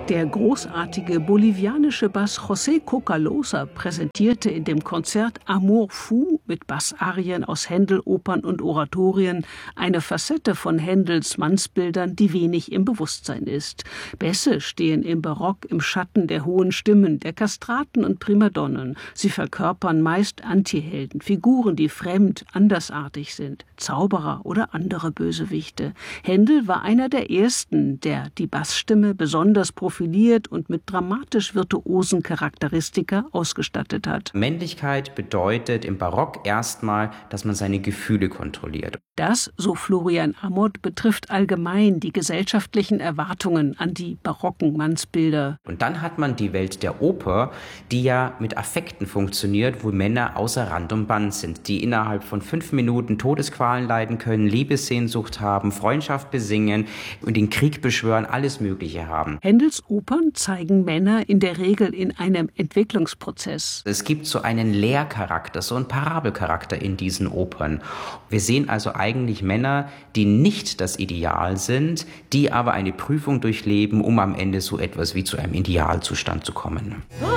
Der großartige bolivianische Bass José Cocalosa präsentierte in dem Konzert Amour fou mit Bassarien aus Händel-Opern und Oratorien eine Facette von Händels Mannsbildern, die wenig im Bewusstsein ist. Bässe stehen im Barock im Schatten der hohen Stimmen, der Kastraten und Primadonnen. Sie verkörpern meist Antihelden, Figuren, die fremd, andersartig sind, Zauberer oder andere Bösewichte. Händel war einer der ersten, der die Bassstimme besonders profiliert und mit dramatisch virtuosen Charakteristika ausgestattet hat. Männlichkeit bedeutet im Barock erstmal, dass man seine Gefühle kontrolliert. Das, so Florian Amott, betrifft allgemein die gesellschaftlichen Erwartungen an die barocken Mannsbilder. Und dann hat man die Welt der Oper, die ja mit Affekten funktioniert, wo Männer außer Rand und Band sind, die innerhalb von 5 Minuten Todesqualen leiden können, Liebessehnsucht haben, Freundschaft besingen und den Krieg beschwören, alles Mögliche haben. Händels Opern zeigen Männer in der Regel in einem Entwicklungsprozess. Es gibt so einen Lehrcharakter, so einen Parabelcharakter in diesen Opern. Wir sehen also eigentlich Männer, die nicht das Ideal sind, die aber eine Prüfung durchleben, um am Ende so etwas wie zu einem Idealzustand zu kommen.